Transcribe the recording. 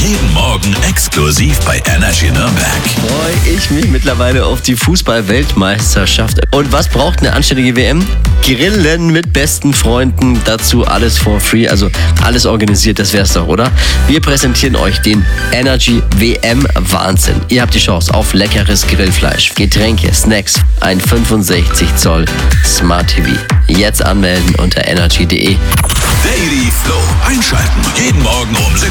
Jeden Morgen exklusiv bei Energy Nürnberg. Freue ich mich mittlerweile auf die Fußball-Weltmeisterschaft. Und was braucht eine anständige WM? Grillen mit besten Freunden, dazu alles for free, also alles organisiert, das wär's doch, oder? Wir präsentieren euch den Energy WM Wahnsinn. Ihr habt die Chance auf leckeres Grillfleisch, Getränke, Snacks, ein 65 Zoll Smart TV. Jetzt anmelden unter energy.de. Daily Flow einschalten. Jeden Morgen um 6